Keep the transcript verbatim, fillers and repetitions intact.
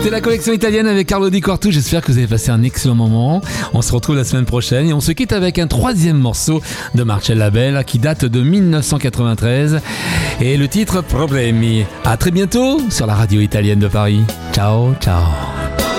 C'était la collection italienne avec Carlo Di Quartu. J'espère que vous avez passé un excellent moment. On se retrouve la semaine prochaine et on se quitte avec un troisième morceau de Marcella Bell qui date de dix-neuf cent quatre-vingt-treize et le titre Problemi. À très bientôt sur la radio italienne de Paris. Ciao, ciao.